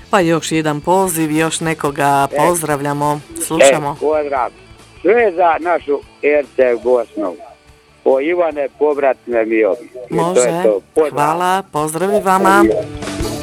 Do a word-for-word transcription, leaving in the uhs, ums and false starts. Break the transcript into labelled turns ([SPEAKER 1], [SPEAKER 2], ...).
[SPEAKER 1] Pa još jedan poziv, još nekoga pozdravljamo, slušamo.
[SPEAKER 2] E, pozdrav. Sve za našu er te Bosnu. Po Ivane povratne mi obi.
[SPEAKER 1] Može, hvala, pozdravi vama.